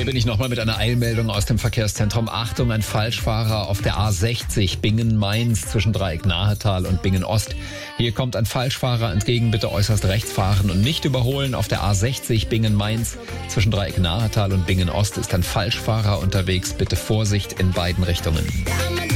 Hier bin ich nochmal mit einer Eilmeldung aus dem Verkehrszentrum. Achtung, ein Falschfahrer auf der A60 Bingen-Mainz zwischen Dreieck-Nahetal und Bingen-Ost. Hier kommt ein Falschfahrer entgegen, bitte äußerst rechts fahren und nicht überholen. Auf der A60 Bingen-Mainz zwischen Dreieck-Nahetal und Bingen-Ost ist ein Falschfahrer unterwegs. Bitte Vorsicht in beiden Richtungen.